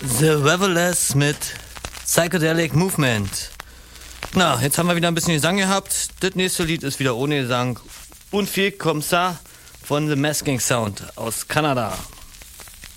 The Revelers mit Psychedelic Movement. Na, jetzt haben wir wieder ein bisschen Gesang gehabt. Das nächste Lied ist wieder ohne Gesang. Und viel Comme ça von The Masking Sound aus Kanada.